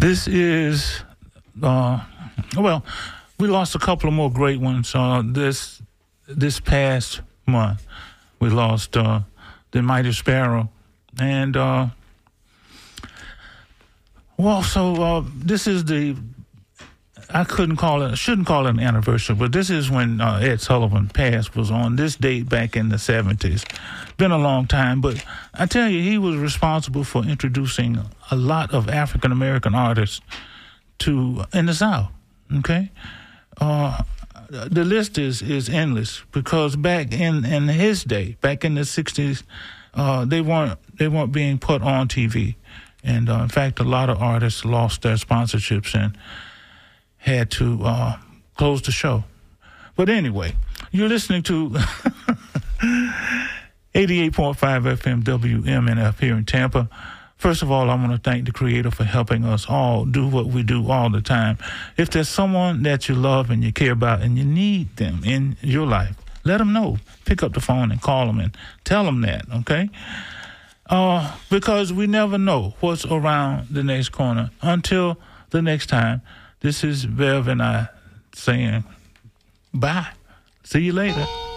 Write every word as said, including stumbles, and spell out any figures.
This is, uh, well, we lost a couple of more great ones uh, this this past month. We lost uh, the Mighty Sparrow. And, uh, well, so uh, this is the, I couldn't call it, I shouldn't call it an anniversary, but this is when uh, Ed Sullivan passed, was on this date back in the seventies. Been a long time, but I tell you, he was responsible for introducing a lot of African-American artists to in the South, okay? Uh, the list is, is endless because back in, in his day, back in the sixties, uh, they weren't they weren't being put on T V. And, uh, in fact, a lot of artists lost their sponsorships and had to uh, close the show. But anyway, you're listening to eighty-eight point five F M W M N F here in Tampa. First of all, I want to thank the Creator for helping us all do what we do all the time. If there's someone that you love and you care about and you need them in your life, let them know. Pick up the phone and call them and tell them that, okay? Uh, because we never know what's around the next corner. Until the next time, this is Bev and I saying bye. See you later.